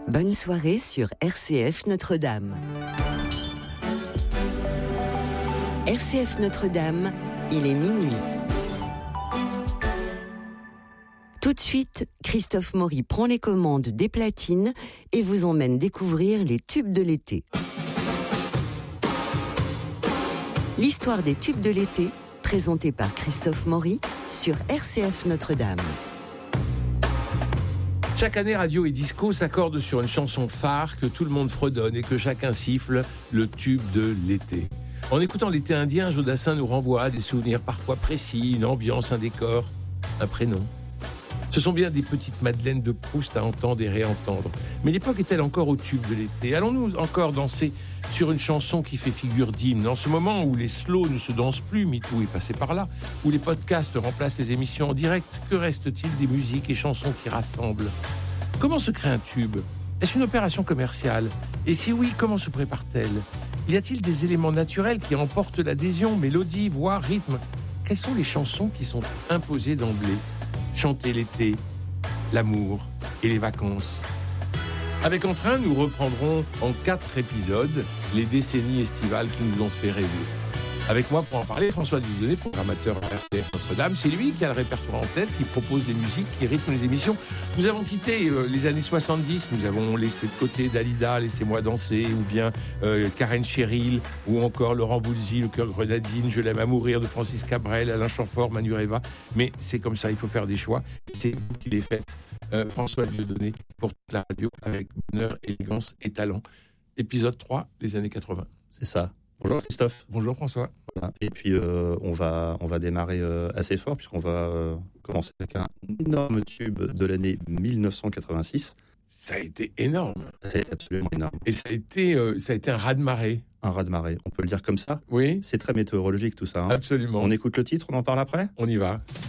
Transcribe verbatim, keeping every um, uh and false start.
Bonne soirée sur R C F Notre-Dame. R C F Notre-Dame, il est minuit. Tout de suite, Christophe Maury prend les commandes des platines et vous emmène découvrir les tubes de l'été. L'histoire des tubes de l'été, présentée par Christophe Maury sur R C F Notre-Dame. Chaque année, Radio et Disco s'accordent sur une chanson phare que tout le monde fredonne et que chacun siffle, le tube de l'été. En écoutant l'été indien, Jodassin nous renvoie à des souvenirs parfois précis, une ambiance, un décor, un prénom. Ce sont bien des petites madeleines de Proust à entendre et réentendre. Mais l'époque est-elle encore au tube de l'été ? Allons-nous encore danser sur une chanson qui fait figure d'hymne ? En ce moment où les slows ne se dansent plus, MeToo est passé par là, où les podcasts remplacent les émissions en direct, que reste-t-il des musiques et chansons qui rassemblent ? Comment se crée un tube ? Est-ce une opération commerciale ? Et si oui, comment se prépare-t-elle ? Y a-t-il des éléments naturels qui emportent l'adhésion, mélodie, voix, rythme ? Quelles sont les chansons qui sont imposées d'emblée ? Chanter l'été, l'amour et les vacances. Avec Entrain, nous reprendrons en quatre épisodes les décennies estivales qui nous ont fait rêver. Avec moi pour en parler, François Dieudonné, programmateur R C F Notre-Dame. C'est lui qui a le répertoire en tête, qui propose les musiques, qui rythme les émissions. Nous avons quitté euh, les années soixante-dix, nous avons laissé de côté Dalida, Laissez-moi danser, ou bien euh, Karen Cheryl, ou encore Laurent Voulzy, Le cœur grenadine, Je l'aime à mourir de Francis Cabrel, Alain Chamfort, Manu Reva. Mais c'est comme ça, il faut faire des choix. C'est vous qui les faites, euh, François Dieudonné, pour toute la radio, avec bonheur, élégance et talent. Épisode trois, les années quatre-vingts. C'est ça. Bonjour Christophe. Bonjour François. Voilà. Et puis euh, on va on va démarrer euh, assez fort puisqu'on va euh, commencer avec un énorme tube de l'année dix-neuf cent quatre-vingt-six. Ça a été énorme. Ça a été absolument énorme. Et ça a été euh, ça a été un raz-de-marée. Un raz-de-marée, on peut le dire comme ça. Oui. C'est très météorologique tout ça. Hein. Absolument. On écoute le titre, on en parle après ? On y va.